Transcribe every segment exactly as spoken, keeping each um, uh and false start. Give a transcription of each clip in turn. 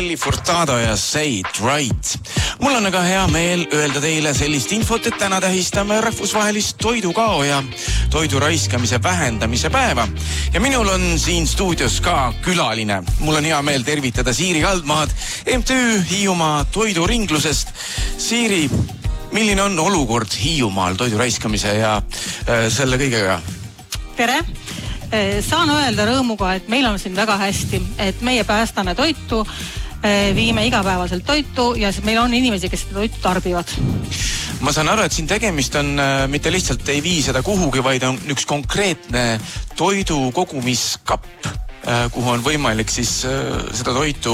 Furtado ja Say It Right. Mul on aga hea meel öelda teile sellist infot, et täna tähistame rahvusvahelist toidukao ja toidu raiskamise vähendamise päeva. Ja minul on siin stuudios ka külaline. Mul on hea meel tervitada Siiri Kaldmaad M T Ü Hiiumaa toiduringlusest. Siiri, milline on olukord Hiiumaal toidu raiskamise ja äh, selle kõigega? Tere! Saan öelda rõõmuga, et meil on siin väga hästi, et meie päästame toitu, viime igapäevaselt toitu ja meil on inimesi, kes seda toitu tarbivad. Ma saan aru, et siin tegemist on mitte lihtsalt ei vii seda kuhugi, vaid on üks konkreetne toidu kogumiskapp, kuhu on võimalik siis seda toitu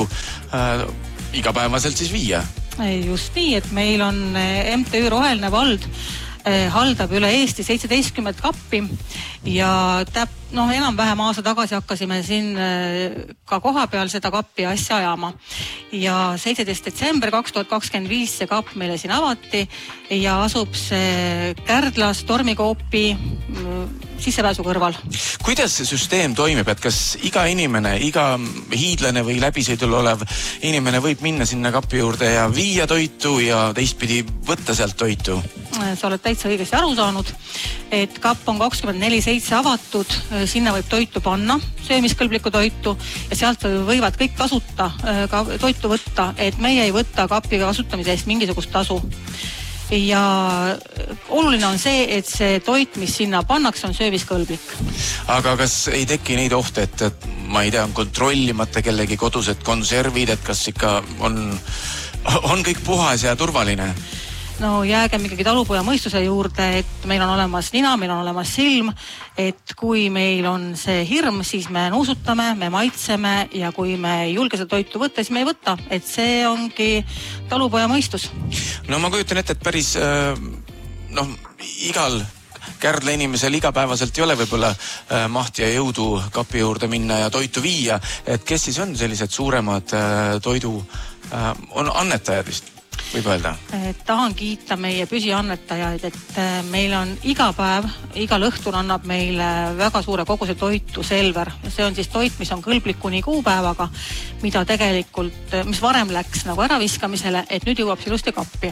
igapäevaselt siis viia. Just nii, et meil on M T Ü Roheline vald haldab üle Eesti seitseteistkümmet kappi ja täp, noh, enam-vähem aasta tagasi hakkasime siin ka koha peal seda kappi asja ajama. Ja seitseteist detsember kaks tuhat kakskümmend viis see kapp meile siin avati ja asub see Kärdlas Tormikoopi sissepääsu kõrval. Kuidas see süsteem toimib, et kas iga inimene, iga hiidlane või läbisõidul olev inimene võib minna sinna kapi juurde ja viia toitu ja teistpidi võtta sealt toitu? Sa oled täitsa õigesti aru saanud, et kapp on kakskümmend neli seitse avatud, sinna võib toitu panna, söömiskõlblikku toitu ja sealt võivad kõik tasuta ka toitu võtta, et meie ei võtta kapi kasutamise eest mingisugust tasu. Ja oluline on see, et see toit, mis sinna pannakse, on söömiskõlblik. Aga kas ei teki neid ohte, et, et ma ei tea, on kontrollimata kellegi kodused konservid, et kas ikka on, on kõik puhas ja turvaline? No jäägem ikkagi talupoja mõistuse juurde, et meil on olemas nina, meil on olemas silm, et kui meil on see hirm, siis me nuusutame, me maitseme ja kui me ei julge seda toitu võtta, siis me ei võta, et see ongi talupoja mõistus. No ma kujutan ette, et päris noh, igal Kärdla inimesel igapäevaselt ei ole võib-olla mahti ja jõudu kapi juurde minna ja toitu viia, et kes siis on sellised suuremad toidu on annetajad vist? Võib öelda? Tahan kiita meie püsiannetajaid, et meil on iga päev, igal õhtul annab meile väga suure koguse toitu Selver. See on siis toit, mis on kõlblik kuni kuupäevaga, mida tegelikult, mis varem läks nagu äraviskamisele, et nüüd jõuab see ilusti kappi.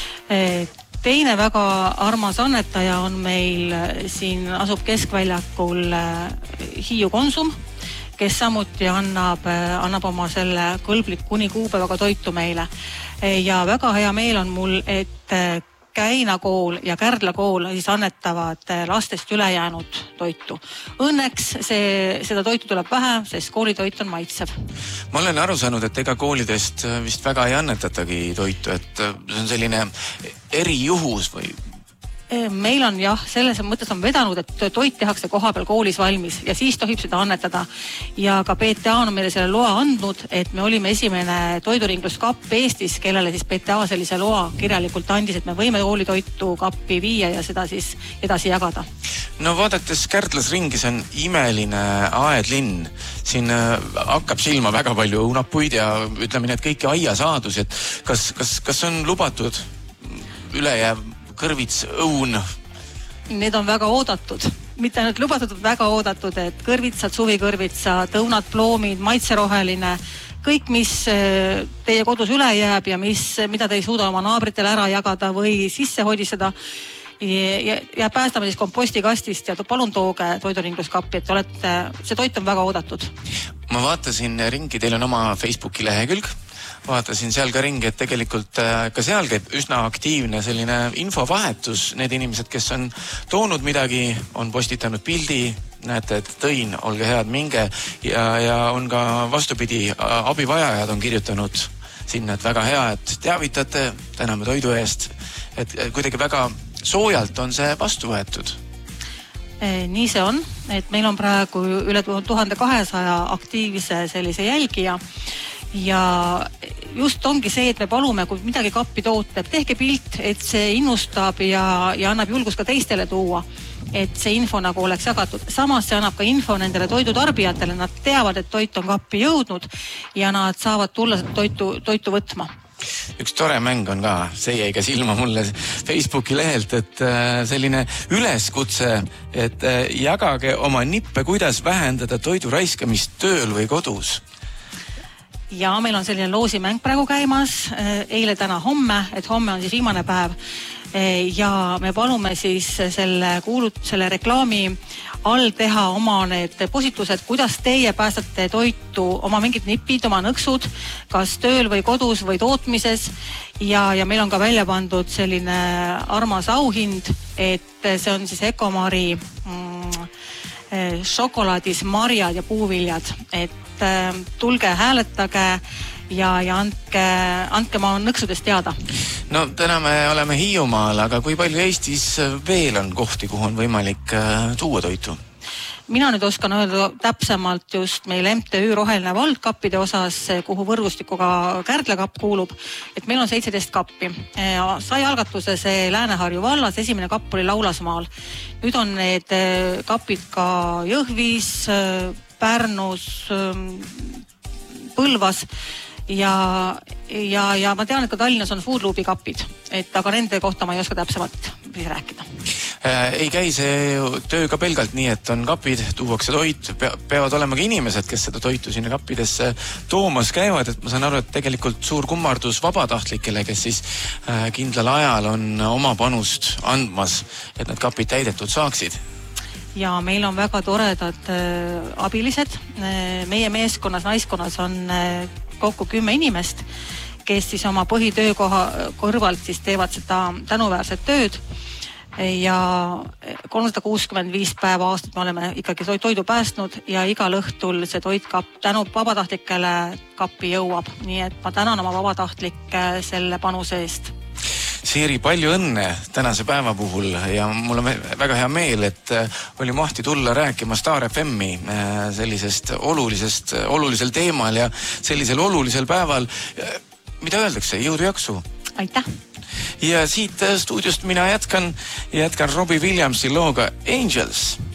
Teine väga armas annetaja on meil siin asub keskväljakul Hiiu Konsum, kes samuti annab, annab oma selle kõlblik kuni kuupäevaga toitu meile. Ja väga hea meel on mul, et Käina kool ja Kärdla kool siis annetavad lastest ülejäänud toitu. Õnneks see, seda toitu tuleb vähe, sest koolitoit on maitsev. Ma olen aru saanud, et ega koolidest vist väga ei annetatagi toitu, et see on selline erijuhus või? Meil on jah, selles mõttes on vedanud, et toit tehakse koha peal koolis valmis ja siis tohib seda annetada. Ja ka P T A on meile selle loa andnud, et me olime esimene toiduringluskapp Eestis, kellele siis P T A sellise loa kirjalikult andis, et me võime koolitoitu kappi viia ja seda siis edasi jagada. No vaadates Kärdlas ringis on imeline aedlinn. Siin hakkab silma väga palju õunapuid ja ütleme need kõiki aiasaadusi, et kas, kas, kas on lubatud ülejääv kõrvits, õun? Need on väga oodatud. Mitte ainult lubatud, väga oodatud, et kõrvitsad, suvikõrvitsad, õunad, ploomid, maitseroheline, kõik, mis teie kodus üle jääb ja mis, mida te ei suuda oma naabritele ära jagada või sisse hoidistada. Ja, ja päästame siis kompostikastist ja palun tooge toiduringluskappi, et olete, see toit on väga oodatud. Ma vaatasin ringi, teil on oma Facebooki lehekülg. Vaatasin seal ka ringi, et tegelikult ka seal käib üsna aktiivne selline infovahetus. Need inimesed, kes on toonud midagi, on postitanud pildi, näete, et tõin, olge head, minge. Ja, ja on ka vastupidi, abivajajad on kirjutanud sinna, et väga hea, et teavitate, täname toidu eest. Et kuidagi väga soojalt on see vastu võetud. Nii see on, et meil on praegu üle tuhande kahesaja aktiivse sellise jälgija. Ja just ongi see, et me palume, kui midagi kappi tootab, tehke pilt, et see innustab ja, ja annab julgus ka teistele tuua, et see info nagu oleks jagatud. Samas see annab ka info nendele toidutarbijatele, nad teavad, et toit on kappi jõudnud ja nad saavad tulla toitu, toitu võtma. Üks tore mäng on ka, see jäi ka silma mulle Facebooki lehelt, et selline üleskutse, et jagage oma nippe, kuidas vähendada toidu raiskamist tööl või kodus. ja meil on selline loosimäng praegu käimas, eile, täna, homme, et homme on siis viimane päev ja me palume siis selle kuulut, selle reklaami all teha oma need postitused, kuidas teie päästate toitu, oma mingid nipid, oma nõksud, kas tööl või kodus või tootmises ja, ja meil on ka välja pandud selline armas auhind, et see on siis Ecomari mm, šokolaadis marjad ja puuviljad, et tulge, hääletage ja, ja andke, andke oma nõksudest teada. No täna me oleme Hiiumaal, aga kui palju Eestis veel on kohti, kuhu on võimalik tuua toitu? Mina nüüd oskan öelda täpsemalt just meil M T Ü Roheline Vald kappide osas, kuhu võrgustikuga Kärdla kapp kuulub, et meil on seitseteist kappi. Sai algatuse see Lääne-Harju vallas, esimene kapp oli Laulasmaal. Nüüd on need kapid ka Jõhvis, Pärnus, Põlvas ja, ja, ja ma tean, et ka Tallinnas on Foodloopi kapid, et aga nende kohta ma ei oska täpsemalt rääkida. Ei käi see töö ka pelgalt nii, et on kapid, tuuakse toit, peavad olema ka inimesed, kes seda toitu sinna kappidesse toomas käivad, et ma saan aru, et tegelikult suur kummardus vabatahtlikele, kes siis kindlal ajal on oma panust andmas, et need kapid täidetud saaksid. Ja meil on väga toredad äh, abilised. Meie meeskonnas, naiskonnas on äh, kokku kümme inimest, kes siis oma põhitöökoha kõrvalt siis teevad seda tänuväärset tööd. Ja kolmsada kuuskümmend viis päeva aastat me oleme ikkagi toidu päästnud ja igal õhtul see toit kapp tänu vabatahtlikele kappi jõuab. Nii et ma tänan oma vabatahtlikke selle panuse eest. Siiri, palju õnne tänase päeva puhul ja mul on väga hea meel, et oli mahti tulla rääkima Star F M-i sellisest olulisest, olulisel teemal ja sellisel olulisel päeval. Mida öeldakse? Jõudu jaksu! Aitäh! Ja siit stuudiost mina jätkan, jätkan Robbie Williamsi looga Angels.